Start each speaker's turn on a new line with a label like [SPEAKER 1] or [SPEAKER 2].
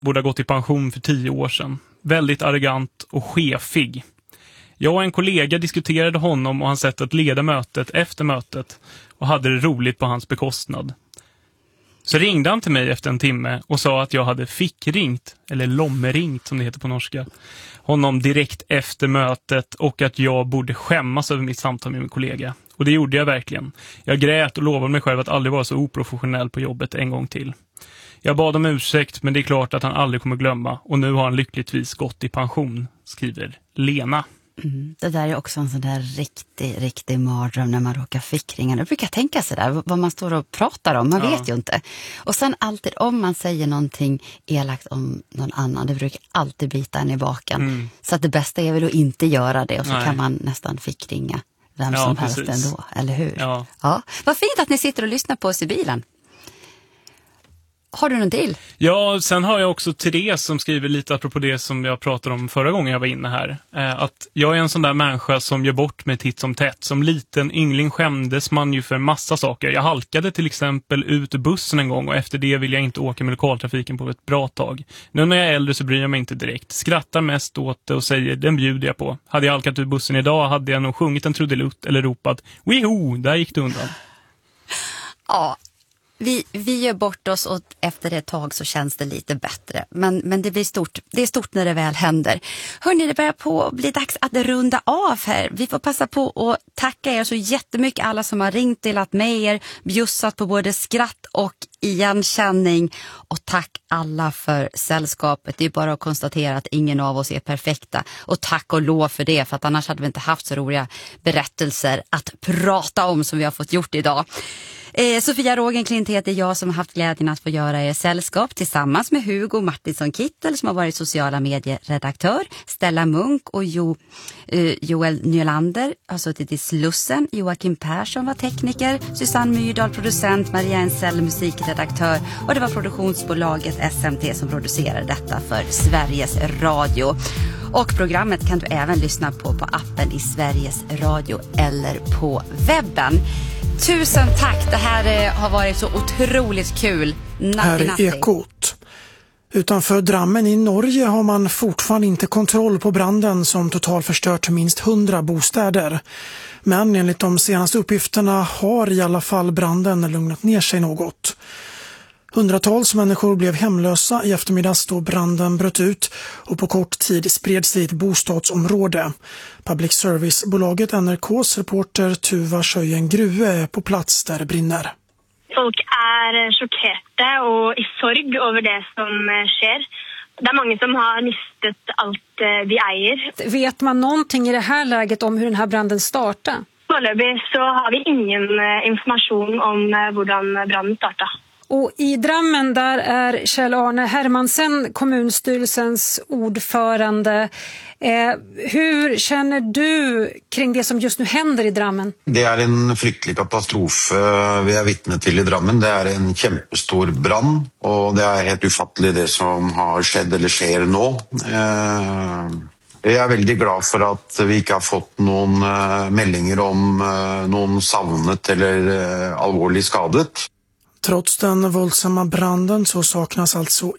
[SPEAKER 1] borde ha gått i pension för 10 år sedan. Väldigt arrogant och chefig. Jag och en kollega diskuterade honom och hans sätt att leda mötet efter mötet och hade det roligt på hans bekostnad. Så ringde han till mig efter en timme och sa att jag hade fickringt, eller lommeringt som det heter på norska, honom direkt efter mötet och att jag borde skämmas över mitt samtal med min kollega. Och det gjorde jag verkligen. Jag grät och lovade mig själv att aldrig vara så oprofessionell på jobbet en gång till. Jag bad om ursäkt, men det är klart att han aldrig kommer glömma. Och nu har han lyckligtvis gått i pension, skriver Lena.
[SPEAKER 2] Det där är också en sån där riktig mardröm när man råkar fickringa. Jag brukar tänka sig där vad man står och pratar om. Man vet ju inte. Och sen alltid om man säger någonting elakt om någon annan, det brukar alltid bita en i baken. Så att det bästa är väl att inte göra det. Och så kan man nästan fickringa vem som helst ändå. Eller hur? Ja. Vad fint att ni sitter och lyssnar på oss i bilen. Har du någon till? Ja,
[SPEAKER 1] sen har jag också Therese som skriver lite apropå det som jag pratade om förra gången jag var inne här. Att jag är en sån där människa som gör bort mig titt som tätt. Som liten yngling skämdes man ju för massa saker. Jag halkade till exempel ut ur bussen en gång och efter det vill jag inte åka med lokaltrafiken på ett bra tag. Nu när jag är äldre så bryr jag mig inte direkt. Skrattar mest åt det och säger, den bjuder jag på. Hade jag halkat ut bussen idag hade jag nog sjungit en trudelutt eller ropat, wiho, där gick det undan.
[SPEAKER 2] Ja. Vi gör bort oss och efter ett tag så känns det lite bättre. Men det blir stort. Det är stort när det väl händer. Hörrni, det börjar på att bli dags att runda av här. Vi får passa på att tacka er så jättemycket alla som har ringt, delat med er, bjussat på både skratt och igenkänning. Och tack alla för sällskapet. Det är bara att konstatera att ingen av oss är perfekta. Och tack och lov för det, för att annars hade vi inte haft så roliga berättelser att prata om som vi har fått gjort idag. Sofia Rogenklint heter jag som har haft glädjen att få göra er sällskap tillsammans med Hugo Martinsson Kittel som har varit sociala medieredaktör, Stella Munk och Joel Nylander har suttit i Slussen, Joakim Persson var tekniker, Susanne Myrdal producent, Maria Ensell musikredaktör och det var produktionsbolaget SMT som producerade detta för Sveriges Radio. Och programmet kan du även lyssna på appen i Sveriges Radio eller på webben. Tusen tack, det här har varit så otroligt kul.
[SPEAKER 3] Här är Ekot. Utanför Drammen i Norge har man fortfarande inte kontroll på branden som totalt förstört minst 100 bostäder. Men enligt de senaste uppgifterna har i alla fall branden lugnat ner sig något. Hundratals människor blev hemlösa i eftermiddags då branden bröt ut och på kort tid spreds det i ett bostadsområde. Public service-bolaget NRKs reporter Tuva Sjöjen Grue är på plats där det brinner.
[SPEAKER 4] Folk är chockerade och i sorg över det som sker. Det är många som har mistet allt de äger.
[SPEAKER 5] Vet man någonting i det här läget om hur den här branden startade?
[SPEAKER 4] Föreløpig så har vi ingen information om hur branden startade.
[SPEAKER 5] Och i Drammen där är Kjell-Arne Hermansen kommunstyrelsens ordförande. Hur känner du kring det som just nu händer i Drammen?
[SPEAKER 6] Det är en fryktelig katastrof vi är vittne till i Drammen. Det är en jättestor brand och det är helt ufattelig det som har skett eller sker nu. Jag är väldigt glad för att vi inte har fått någon meldingar om någon savnet eller allvarligt skadet.
[SPEAKER 3] Trots den våldsamma branden så saknas alltså